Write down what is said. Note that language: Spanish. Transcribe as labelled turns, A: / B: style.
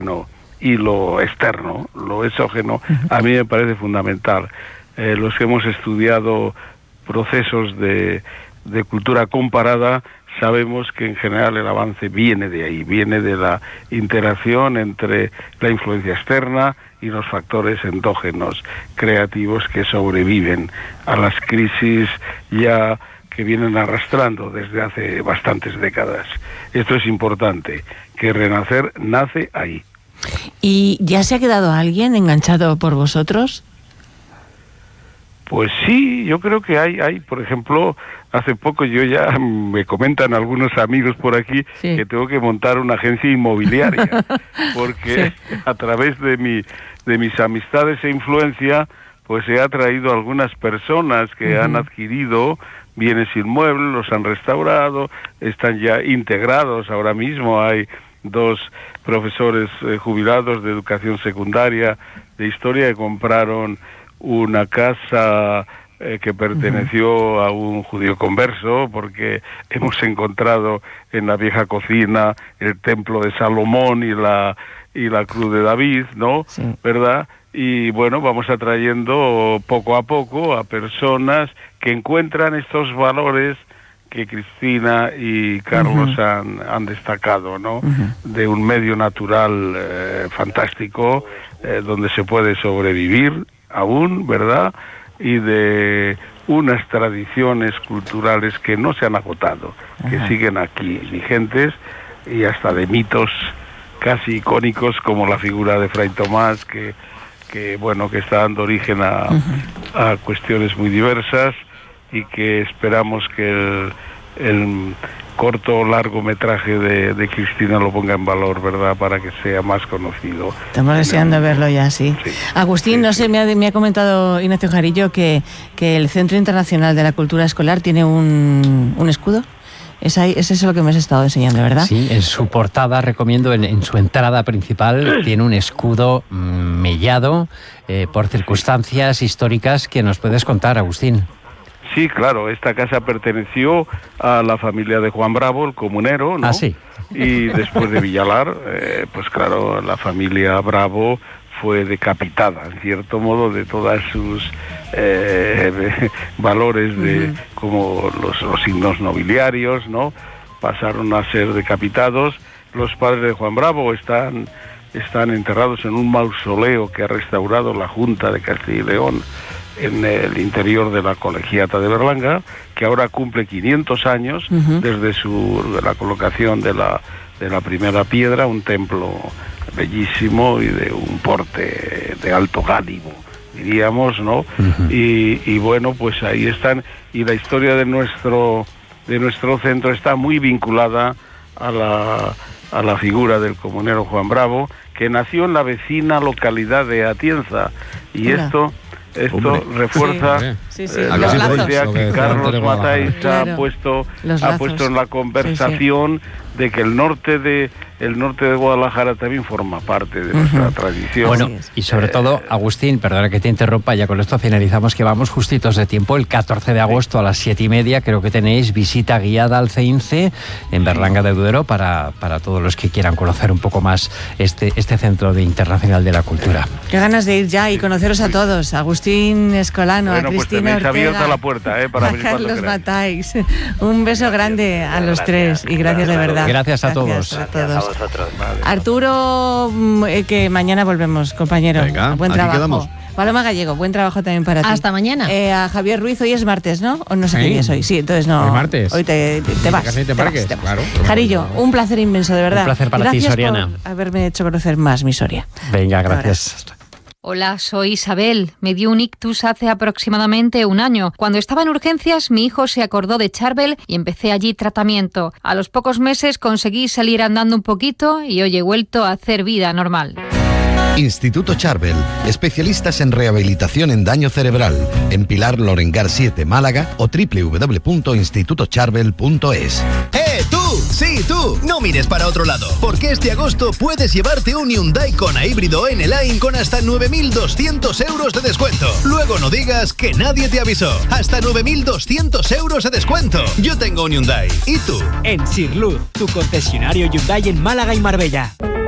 A: no, y lo externo, lo exógeno, a mí me parece fundamental. Los que hemos estudiado procesos de cultura comparada, sabemos que en general el avance viene de ahí, viene de la interacción entre la influencia externa y los factores endógenos creativos que sobreviven a las crisis ya que vienen arrastrando desde hace bastantes décadas. Esto es importante, que Renacer nace ahí.
B: ¿Y ya se ha quedado alguien enganchado por vosotros?
A: Pues sí, yo creo que hay, por ejemplo, hace poco me comentan algunos amigos por aquí que tengo que montar una agencia inmobiliaria, porque a través de mis amistades e influencia, pues he atraído a algunas personas que han adquirido bienes inmuebles, los han restaurado, están ya integrados. Ahora mismo hay 2 profesores jubilados de educación secundaria de historia que compraron una casa que perteneció a un judío converso, porque hemos encontrado en la vieja cocina el templo de Salomón y la cruz de David, ¿no? Sí. ¿Verdad? Y bueno, vamos atrayendo poco a poco a personas que encuentran estos valores que Cristina y Carlos han destacado, ¿no? De un medio natural fantástico, donde se puede sobrevivir aún, ¿verdad? Y de unas tradiciones culturales que no se han agotado, que siguen aquí vigentes, y hasta de mitos casi icónicos como la figura de Fray Tomás, que está dando origen a cuestiones muy diversas, y que esperamos que el corto o largometraje de Cristina lo ponga en valor, ¿verdad?, para que sea más conocido.
B: Estamos deseando verlo ya, sí. Agustín, no sé, me ha comentado Ignacio Jarillo que el Centro Internacional de la Cultura Escolar tiene un escudo. Es eso lo que me has estado enseñando, ¿verdad?
C: Sí, en su portada, recomiendo, en su entrada principal, tiene un escudo mellado por circunstancias históricas que nos puedes contar, Agustín.
A: Sí, claro, esta casa perteneció a la familia de Juan Bravo, el comunero, ¿no?
C: Ah, sí.
A: Y después de Villalar, pues claro, la familia Bravo fue decapitada, en cierto modo, de todas sus valores, como los signos nobiliarios, ¿no? Pasaron a ser decapitados. Los padres de Juan Bravo están enterrados en un mausoleo que ha restaurado la Junta de Castilla y León en el interior de la Colegiata de Berlanga, que ahora cumple 500 años desde la colocación de la primera piedra, un templo bellísimo y de un porte de alto gánimo, diríamos, ¿no? Y bueno, pues ahí están, y la historia de nuestro centro está muy vinculada a la figura del comunero Juan Bravo, que nació en la vecina localidad de Atienza, y esto refuerza la idea que Carlos Matáis ha puesto en la conversación, de que el norte de Guadalajara también forma parte de nuestra tradición.
C: Bueno, y sobre todo, Agustín, perdona que te interrumpa, ya con esto finalizamos, que vamos justitos de tiempo. El 14 de agosto a las 7:30 creo que tenéis visita guiada al CEINCE en Berlanga de Duero para todos los que quieran conocer un poco más este Centro Internacional de la Cultura.
B: Qué ganas de ir ya y conoceros a todos. Agustín Escolano, a Cristina
A: Ortega,
B: abierta
A: la puerta, para
B: a Carlos Matáis. Un beso grande a los tres y gracias de verdad.
C: Gracias a todos.
D: Gracias a vosotros.
B: Arturo, que mañana volvemos, compañero.
E: Venga,
B: buen
E: aquí
B: trabajo.
E: quedamos.
B: Paloma Gallego, buen trabajo también para ti.
F: Hasta mañana.
B: A Javier Ruiz, hoy es martes, ¿no? O no sé qué día es hoy. Sí, entonces no.
E: Hoy martes.
B: Hoy te vas.
E: Te vas. Claro.
B: Jarillo, un placer inmenso, de verdad.
C: Un placer para ti, Soriana.
B: Gracias por haberme hecho conocer más mi Soria.
C: Venga, gracias.
F: Hola, soy Isabel. Me dio un ictus hace aproximadamente un año. Cuando estaba en urgencias, mi hijo se acordó de Charbel y empecé allí tratamiento. A los pocos meses conseguí salir andando un poquito y hoy he vuelto a hacer vida normal.
G: Instituto Charbel, especialistas en rehabilitación en daño cerebral, en Pilar Lorengar 7, Málaga, o www.institutocharbel.es.
H: ¡Tú! ¡Sí, tú! No mires para otro lado, porque este agosto puedes llevarte un Hyundai Kona híbrido N-Line con hasta 9.200 euros de descuento. Luego no digas que nadie te avisó. Hasta 9.200 euros de descuento. Yo tengo un Hyundai. ¿Y tú?
I: En Sirluz, tu concesionario Hyundai en Málaga y Marbella.